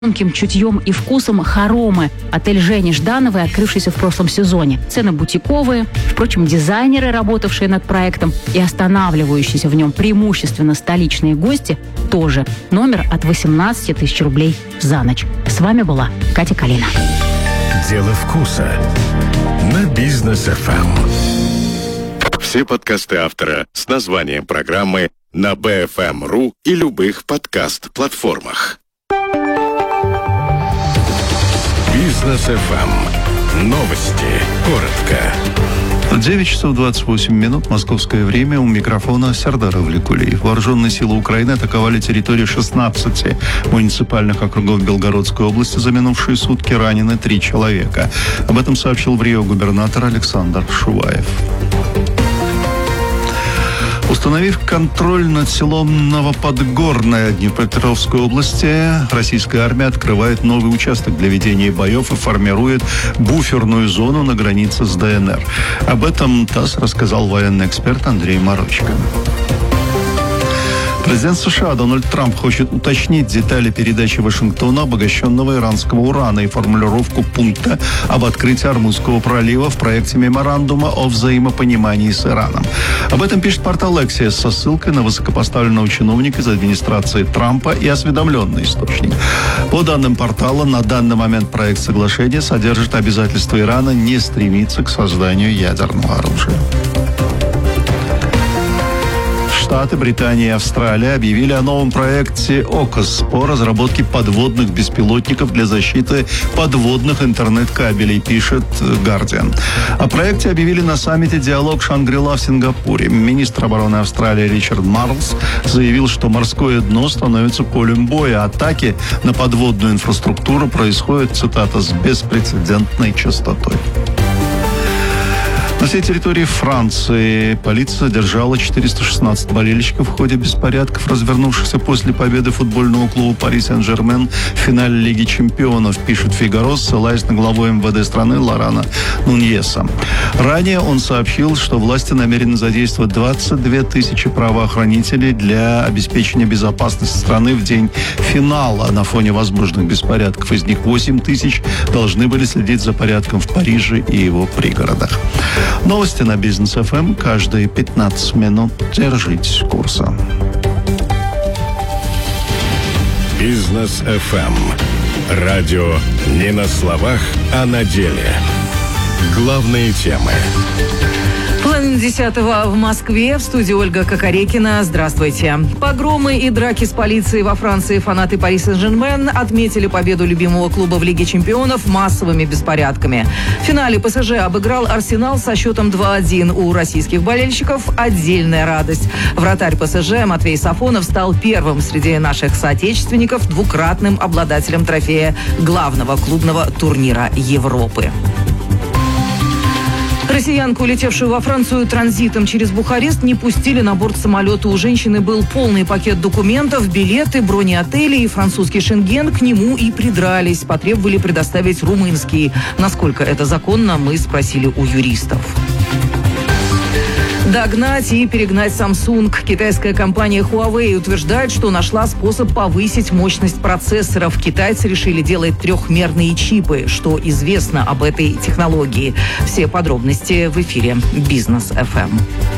тонким чутьем и вкусом хоромы. Отель Жени Ждановой, открывшийся в прошлом сезоне. Цены бутиковые. Впрочем, дизайнеры, работавшие над проектом и останавливающиеся в нем преимущественно столичные гости, тоже. Номер от 18 тысяч рублей за ночь. С вами была Катя Калина. Дело вкуса на Бизнес ФМ. Все подкасты автора с названием программы на BFM.ru и любых подкаст-платформах. Бизнес ФМ. Новости. Коротко. 9 часов 28 минут. Московское время. У микрофона Сардар Авликулиев. Вооруженные силы Украины атаковали территорию 16 муниципальных округов Белгородской области. За минувшие сутки ранены 3 человека. Об этом сообщил в Рио губернатор Александр Шуваев. Установив контроль над селом Новоподгорное Днепропетровской области, российская армия открывает новый участок для ведения боев и формирует буферную зону на границе с ДНР. Об этом ТАСС рассказал военный эксперт Андрей Марочко. Президент США Дональд Трамп хочет уточнить детали передачи Вашингтона обогащенного иранского урана и формулировку пункта об открытии Ормузского пролива в проекте меморандума о взаимопонимании с Ираном. Об этом пишет портал Axios со ссылкой на высокопоставленного чиновника из администрации Трампа и осведомленный источник. По данным портала, на данный момент проект соглашения содержит обязательство Ирана не стремиться к созданию ядерного оружия. Штаты, Британия и Австралия объявили о новом проекте AUKUS по разработке подводных беспилотников для защиты подводных интернет-кабелей, пишет Guardian. О проекте объявили на саммите «Диалог Шангри-Ла» в Сингапуре. Министр обороны Австралии Ричард Марлс заявил, что морское дно становится полем боя. Атаки на подводную инфраструктуру происходят, цитата, «с беспрецедентной частотой». На всей территории Франции полиция задержала 416 болельщиков в ходе беспорядков, развернувшихся после победы футбольного клуба «Пари Сен-Жермен» в финале Лиги чемпионов, пишет «Фигаро», ссылаясь на главу МВД страны Лорана Нуньеса. Ранее он сообщил, что власти намерены задействовать 22 тысячи правоохранителей для обеспечения безопасности страны в день финала. На фоне возможных беспорядков из них 8 тысяч должны были следить за порядком в Париже и его пригородах. Новости на Бизнес ФМ каждые 15 минут. Держитесь курса. Бизнес ФМ. Радио не на словах, а на деле. Главные темы. Половина 10 в Москве. В студии Ольга Кокорекина. Здравствуйте. Погромы и драки с полицией во Франции фанаты Пари Сен-Жермен отметили победу любимого клуба в Лиге чемпионов массовыми беспорядками. В финале ПСЖ обыграл Арсенал со счетом 2-1. У российских болельщиков отдельная радость. Вратарь ПСЖ Матвей Сафонов стал первым среди наших соотечественников двукратным обладателем трофея главного клубного турнира Европы. Россиянку, улетевшую во Францию транзитом через Бухарест, не пустили на борт самолета. У женщины был полный пакет документов, билеты, бронеотели и французский шенген. К нему и придрались. Потребовали предоставить румынский. Насколько это законно, мы спросили у юристов. Догнать и перегнать Samsung. Китайская компания Huawei утверждает, что нашла способ повысить мощность процессоров. Китайцы решили делать трехмерные чипы. Что известно об этой технологии? Все подробности в эфире Бизнес ФМ.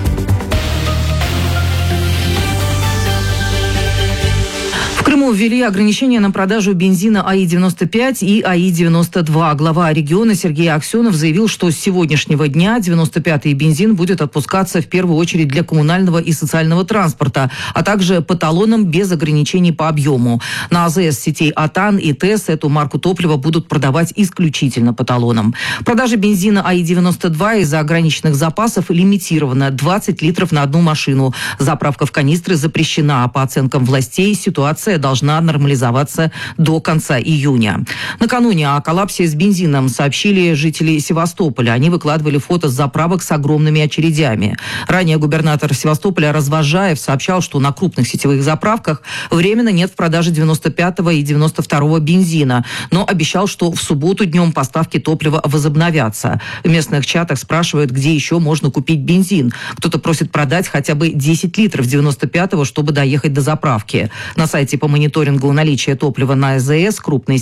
В Крыму ввели ограничения на продажу бензина АИ-95 и АИ-92. Глава региона Сергей Аксенов заявил, что с сегодняшнего дня 95-й бензин будет отпускаться в первую очередь для коммунального и социального транспорта, а также по талонам без ограничений по объему. На АЗС сетей АТАН и ТЭС эту марку топлива будут продавать исключительно по талонам. Продажа бензина АИ-92 из-за ограниченных запасов лимитирована 20 литров на одну машину. Заправка в канистры запрещена, а по оценкам властей ситуация должна нормализоваться до конца июня. Накануне о коллапсе с бензином сообщили жители Севастополя. Они выкладывали фото с заправок с огромными очередями. Ранее губернатор Севастополя Развозжаев сообщал, что на крупных сетевых заправках временно нет в продаже 95-го и 92-го бензина, но обещал, что в субботу днем поставки топлива возобновятся. В местных чатах спрашивают, где еще можно купить бензин. Кто-то просит продать хотя бы 10 литров 95-го, чтобы доехать до заправки. На сайте по мониторингу наличия топлива на АЗС крупные